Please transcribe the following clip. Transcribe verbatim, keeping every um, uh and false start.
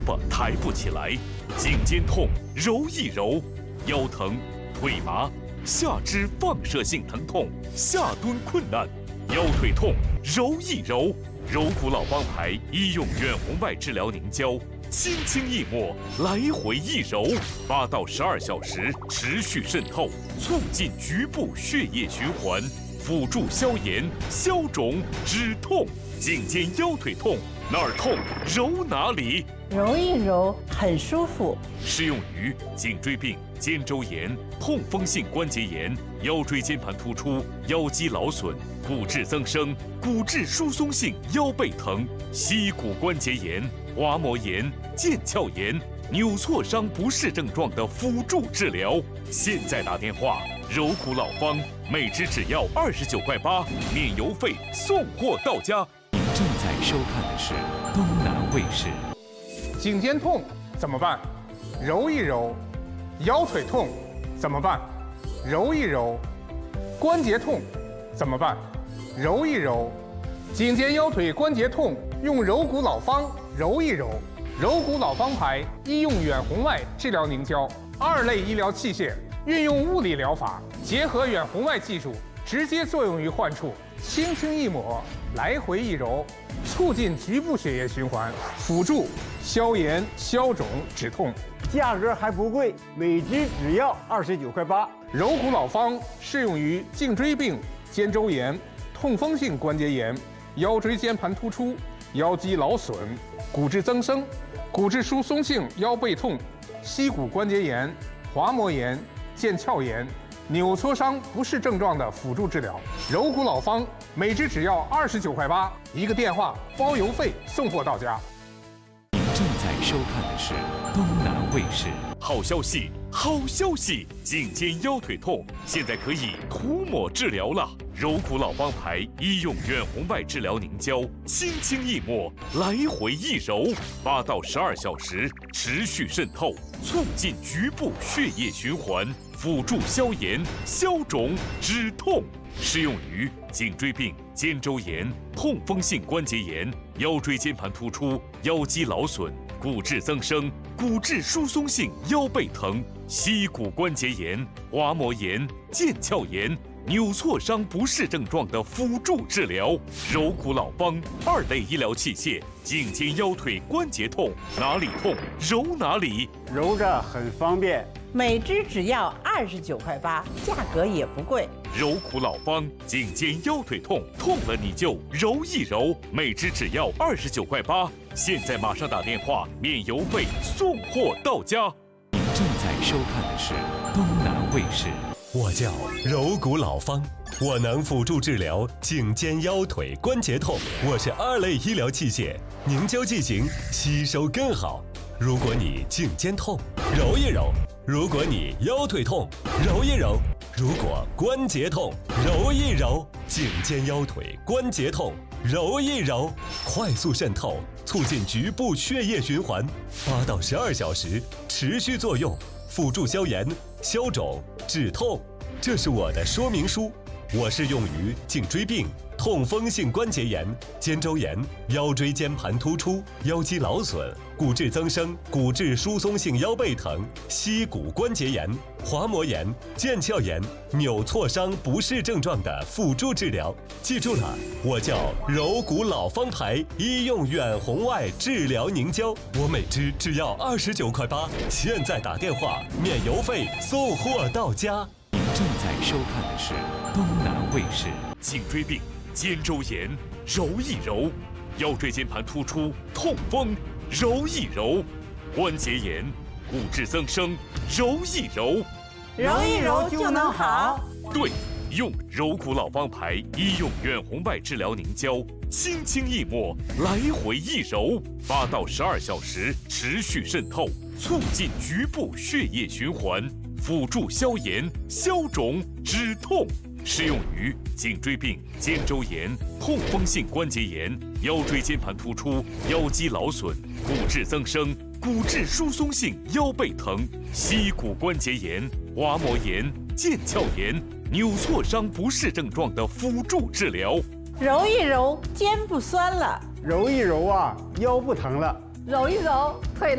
不抬不起来，颈肩痛揉一揉，腰疼、腿麻、下肢放射性疼痛、下蹲困难，腰腿痛揉一揉，柔骨老方牌医用远红外治疗凝胶，轻轻一抹，来回一揉，八到十二小时持续渗透，促进局部血液循环，辅助消炎、消肿、止痛。颈肩腰腿痛，哪儿痛揉哪里。 揉一揉很舒服， 适用于颈椎病、肩周炎、痛风性关节炎、腰椎间盘突出、腰肌劳损、骨质增生、骨质疏松性腰背疼、膝骨关节炎、滑膜炎、腱鞘炎、扭挫伤不适症状的辅助治疗。现在打电话，柔骨老方，每支只要二十九块八，免邮费，送货到家。 您正在收看的是东南卫视。 颈肩痛怎么办？揉一揉。腰腿痛怎么办？揉一揉。关节痛怎么办？揉一揉。颈肩腰腿关节痛用柔骨老方揉一揉。柔骨老方牌医用远红外治疗凝胶，二类医疗器械，运用物理疗法，结合远红外技术，直接作用于患处，轻轻一抹，来回一揉，促进局部血液循环，辅助消炎、消肿、止痛。 价格还不贵，每支只要二十九块八。 柔骨老方适用于颈椎病、肩周炎、痛风性关节炎、腰椎间盘突出、腰肌劳损、骨质增生、骨质疏松性腰背痛、膝骨关节炎、滑膜炎、腱鞘炎、扭挫伤不适症状的辅助治疗。柔骨老方每支只要二十九块八，一个电话包邮费，送货到家。 您正在收看的是东南卫视。 好消息，好消息！颈肩腰腿痛现在可以涂抹治疗了。柔骨老方牌医用远红外治疗凝胶，轻轻一抹，来回一揉，八到十二小时持续渗透，促进局部血液循环，辅助消炎、消肿、止痛。适用于颈椎病、肩周炎、痛风性关节炎、腰椎间盘突出、腰肌劳损、骨质增生、骨质疏松性腰背疼、膝骨关节炎、滑膜炎、腱鞘炎、扭挫伤不适症状的辅助治疗。柔骨老方二类医疗器械，颈肩腰腿关节痛，哪里痛揉哪里， 揉着很方便。 每支只要二十九块八，价格也不贵。 柔骨老方，颈肩腰腿痛，痛了你就揉一揉，每支只要二十九块八。现在马上打电话，免邮费，送货到家。 您正在收看的是东南卫视。 我叫柔骨老方，我能辅助治疗颈肩腰腿关节痛。我是二类医疗器械，凝胶剂型吸收更好。如果你颈肩痛，揉一揉；如果你腰腿痛，揉一揉；如果关节痛，揉一揉。颈肩腰腿关节痛，揉一揉，快速渗透，促进局部血液循环，八到十二小时持续作用，辅助消炎、消肿、止痛。这是我的说明书。我适用于颈椎病、痛风性关节炎、肩周炎、腰椎间盘突出、腰肌劳损、骨质增生、骨质疏松性腰背疼、膝骨关节炎、滑膜炎、腱鞘炎、扭挫伤不适症状的辅助治疗。记住了，我叫柔骨老方牌医用远红外治疗凝胶，我每支只要二十九块八，现在打电话免邮费，送货到家。 您正在收看的是东南卫视。 颈椎病、肩周炎，揉一揉；腰椎间盘突出、痛风，揉一揉；关节炎、骨质增生，揉一揉。 揉一揉就能好。 对，用柔骨老方牌医用远红外治疗凝胶，轻轻一抹，来回一揉，八到十二小时持续渗透，促进局部血液循环，辅助消炎、消肿、止痛。适用于颈椎病、肩周炎、痛风性关节炎、腰椎间盘突出、腰肌劳损、骨质增生、骨质疏松性腰背疼、膝骨关节炎、滑膜炎、腱鞘炎、扭挫伤不适症状的辅助治疗。 揉一揉，肩不酸了； 揉一揉啊，腰不疼了； 揉一揉，腿